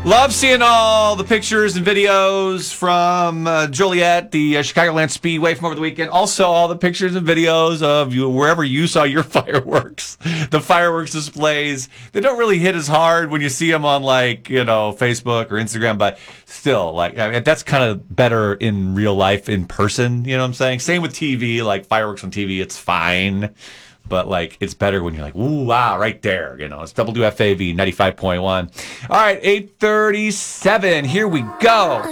Love seeing all the pictures and videos from Joliet, the Chicagoland Speedway from over the weekend. Also, all the pictures and videos of you wherever you saw your fireworks. The fireworks displays. They don't really hit as hard when you see them on, Facebook or Instagram, but still, that's kind of better in real life, in person. You know what I'm saying? Same with TV, like fireworks on TV, it's fine. But, it's better when you're like, ooh, wow, right there. It's WFAV 95.1. All right, 8:37. Here we go.